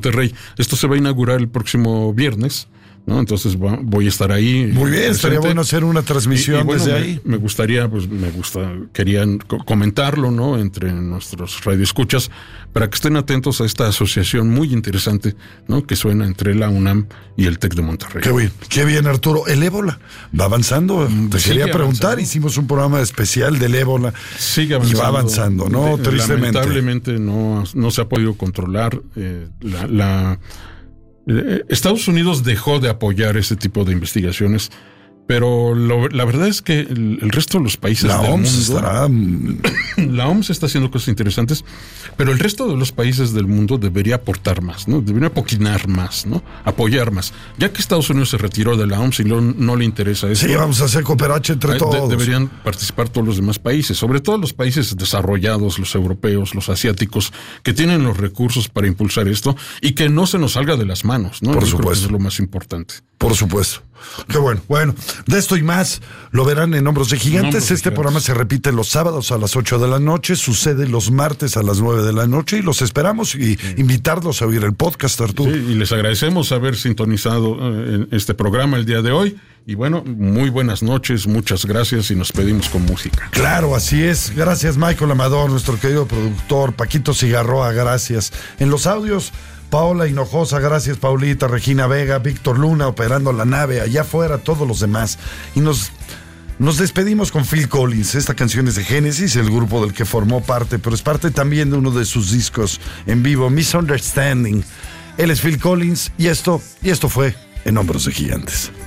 Monterrey. Esto se va a inaugurar el próximo viernes, ¿no? Entonces voy a estar ahí. Muy bien, estaría bueno hacer una transmisión bueno, desde ahí. Me gustaría, querían comentarlo, ¿no? Entre nuestros radioescuchas, para que estén atentos a esta asociación muy interesante, ¿no? Que suena entre la UNAM y el TEC de Monterrey. Qué bien, Arturo. El ébola va avanzando. Te quería preguntar, hicimos un programa especial del ébola. Sigue avanzando. Y va avanzando, ¿no? Tristemente. Lamentablemente no se ha podido controlar Estados Unidos dejó de apoyar ese tipo de investigaciones, pero la verdad es que el resto de los países del mundo, la OMS está haciendo cosas interesantes, pero el resto de los países del mundo debería aportar más, ¿no? Debería apoquinar más, ¿no? Apoyar más. Ya que Estados Unidos se retiró de la OMS y no le interesa eso. Sí, vamos a hacer cooperache entre todos. Deberían participar todos los demás países, sobre todo los países desarrollados, los europeos, los asiáticos, que tienen los recursos para impulsar esto y que no se nos salga de las manos, ¿no? Por supuesto. Creo que eso es lo más importante. Por supuesto. Qué bueno. Bueno, de esto y más lo verán en Hombros de Gigantes. Programa se repite los sábados a las 8 de la noche, sucede los martes a las 9 de la noche y los esperamos y invitarlos a oír el podcast, Arturo. Sí, y les agradecemos haber sintonizado este programa el día de hoy. Y bueno, muy buenas noches, muchas gracias y nos pedimos con música. Claro, así es. Gracias, Michael Amador, nuestro querido productor, Paquito Cigarroa, gracias. En los audios, Paola Hinojosa, gracias Paulita, Regina Vega, Víctor Luna operando la nave, allá afuera todos los demás. Y nos despedimos con Phil Collins. Esta canción es de Genesis, el grupo del que formó parte, pero es parte también de uno de sus discos en vivo, Misunderstanding. Él es Phil Collins y esto fue En Hombros de Gigantes.